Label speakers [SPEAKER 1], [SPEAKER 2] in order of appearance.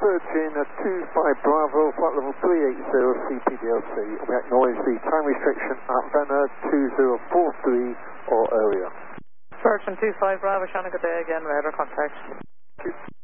[SPEAKER 1] Virgin 25 Bravo, flight level 380 CPDLC. We acknowledge the time restriction at Venner 2043 or earlier.
[SPEAKER 2] Virgin 25 Bravo, Shannon, good day again, radar contact.